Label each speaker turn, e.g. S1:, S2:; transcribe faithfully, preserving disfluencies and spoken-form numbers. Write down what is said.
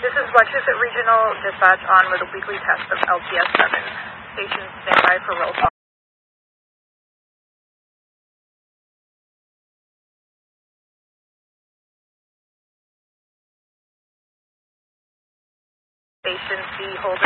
S1: This is Wachusett Regional Dispatch on with a weekly test of L T S seven. Station standby for roll call. Station C, hold